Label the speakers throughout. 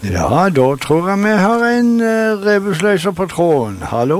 Speaker 1: Ja, da tror jeg vi har en rebusløser på tråden. Hallo.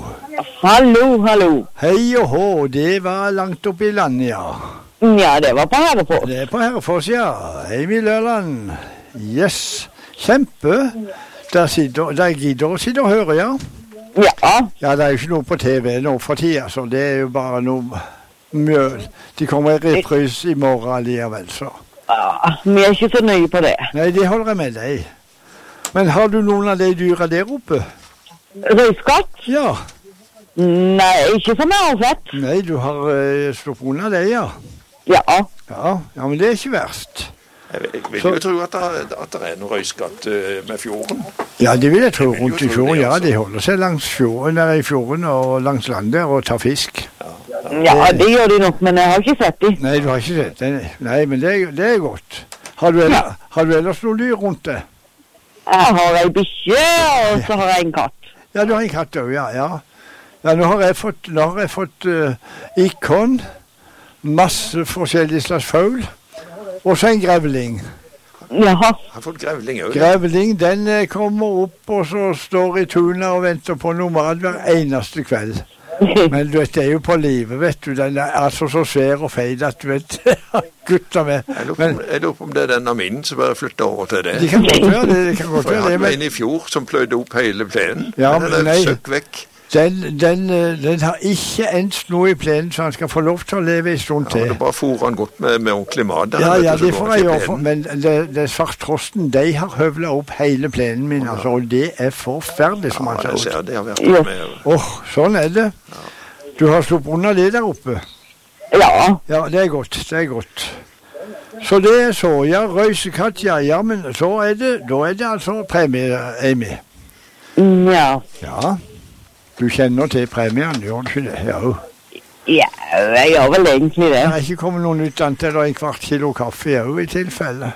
Speaker 2: Hallo.
Speaker 1: Hei og hå, det var langt opp i landet, ja.
Speaker 2: Ja, det var på Herrefoss.
Speaker 1: Det er på Herrefoss, ja. Emil Ørland. Yes. Kjempe. Der gidder å sitte og høre, ja.
Speaker 2: Ja.
Speaker 1: Ja, det er jo ikke noe på TV nå for tida, så det er jo bare noe mjøl. De kommer i repris i morgen alligevel, så.
Speaker 2: Ja, vi er ikke så nøye på det.
Speaker 1: Nei, det holder jeg med deg. Men har du noen av de dyra der oppe?
Speaker 2: Røyskatt?
Speaker 1: Ja.
Speaker 2: Nei, ikke som jeg har sett.
Speaker 1: Nei, du har sluppet unna det, ja.
Speaker 2: Ja.
Speaker 1: Ja, men det er ikke verst.
Speaker 3: Jeg vil jo tro at det er noe røyskatt med fjorden.
Speaker 1: Ja, det vil jeg tro rundt i fjorden, ja. De holder seg langs fjorden, der i fjorden og langs landet og tar fisk.
Speaker 2: Ja, det gjør de nok, men jeg har ikke sett dem.
Speaker 1: Nei, du har ikke sett det. Nei, men det er godt. Har du ellers noen dyr rundt det?
Speaker 2: Jeg har en bikkje, og så har jeg en katt.
Speaker 1: Ja, du har en katt også, ja. Ja, nå har jeg fått ikon, masse forskjellige slags fugl, og så en grevling.
Speaker 2: Jaha.
Speaker 3: Jeg har fått grevling også.
Speaker 1: Grevling, den kommer opp og så står i tunet og venter på noe mat hver eneste kveld. Men du vet, det er jo på livet, vet du. Den er altså så svær og feil at du vet, gutta med.
Speaker 3: Jeg lurer på om det er den av min som bare flyttet over til det.
Speaker 1: De kan godt gjøre det,
Speaker 3: For jeg hadde en i fjor som pløyde opp hele plenen.
Speaker 1: Ja,
Speaker 3: men den er søkk vekk.
Speaker 1: Den har ikke endt noe i plenen, så han skal få lov til å leve en stund til.
Speaker 3: Ja, det bare fôrer han godt med ordentlig mat.
Speaker 1: Ja, det får jeg gjøre, men det svarttrosten, de har høvlet opp hele plenen min, altså, og det er forferdelig som han ser ut.
Speaker 3: Ja, det har vært med.
Speaker 1: Sånn er det. Du har sluppet unna det der oppe?
Speaker 2: Ja.
Speaker 1: Ja, det er godt. Så det er så, ja, røysekatt, ja, men så er det altså premie, Amy.
Speaker 2: Ja.
Speaker 1: Ja. Du kjenner til premien, gjør du ikke det?
Speaker 2: Ja, jeg gjør vel egentlig det.
Speaker 1: Det er ikke kommet noe nytt annet eller en kvart kilo kaffe i tilfelle.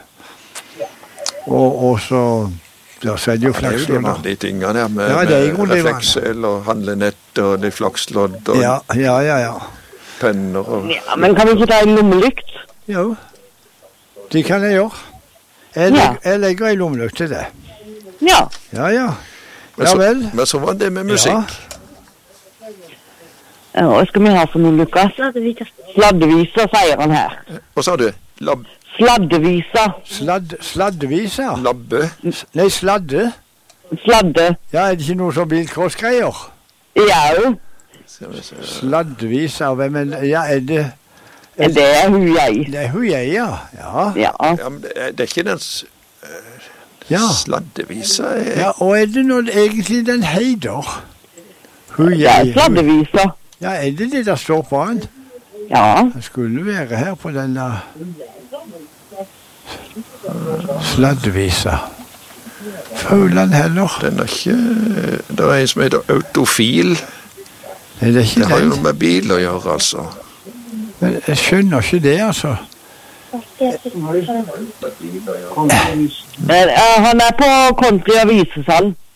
Speaker 1: Og så er det jo flakslodd.
Speaker 3: Det er jo de vanlige tingene der med refleksel og handlenett og litt flakslodd og
Speaker 1: ja.
Speaker 3: penner og...
Speaker 2: Ja, men kan vi ikke ta en lommelykt?
Speaker 1: Jo, det kan jeg gjøre. Jeg legger en lommelykt til det.
Speaker 2: Ja.
Speaker 1: Ja vel.
Speaker 3: Men så var det med musikk.
Speaker 2: Ja, hva skal vi ha for noen, Lukas? Sladdevisa, sier han her.
Speaker 3: Hva sa du?
Speaker 2: Sladdevisa.
Speaker 1: Sladdevisa?
Speaker 3: Labbe?
Speaker 1: Nei, sladde.
Speaker 2: Sladde.
Speaker 1: Ja, er det ikke noe som bilcrossgreier?
Speaker 2: Ja.
Speaker 1: Sladdevisa, hvem er det? Ja, er det...
Speaker 2: Det er hun jeg.
Speaker 1: Det er hun jeg, ja.
Speaker 3: Ja, men det er ikke den... Sladdevisa er...
Speaker 1: Ja, og er det noe egentlig den heider?
Speaker 2: Ja, sladdevisa.
Speaker 1: Ja, er det der står på den?
Speaker 2: Ja.
Speaker 1: Det skulle være her på den der... Sladdevisa. Fuglen heller.
Speaker 3: Den er ikke... Det er en som heter Autofil.
Speaker 1: Nei, det er ikke
Speaker 3: det har jo noe med bil å gjøre, altså.
Speaker 1: Men jeg skjønner ikke det, altså.
Speaker 2: Han er på country og visesal.